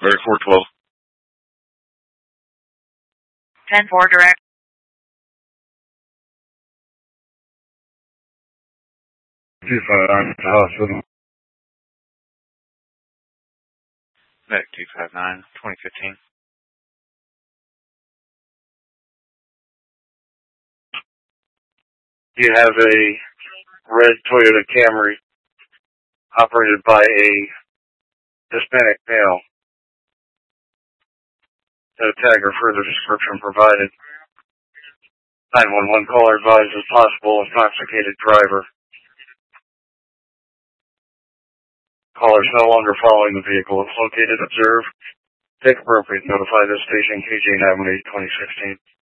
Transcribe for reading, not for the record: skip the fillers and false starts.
Very 412. 10-4 direct. I'm at the hospital. Medic 259, 2015. You have a red Toyota Camry operated by a Hispanic male. No tag or further description provided. 911 caller advises possible intoxicated driver. Caller is no longer following the vehicle. If located, observe, take appropriate, notify this station, KJ 918 2016.